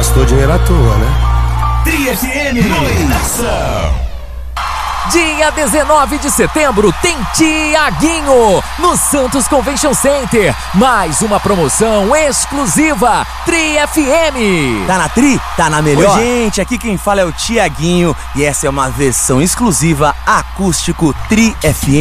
gastou dinheiro à toa, né? Tri FM Noitação. Dia 19 de setembro tem Tiaguinho no Santos Convention Center. Mais uma promoção exclusiva Tri FM. Tá na Tri? Tá na melhor? Oi, gente, aqui quem fala é o Tiaguinho e essa é uma versão exclusiva acústico Tri FM.